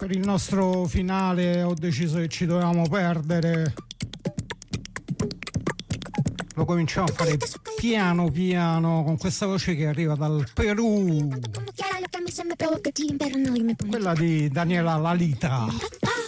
Per il nostro finale ho deciso che ci dovevamo perdere. Lo cominciamo a fare piano piano con questa voce che arriva dal Perù, quella di Daniela Lalita.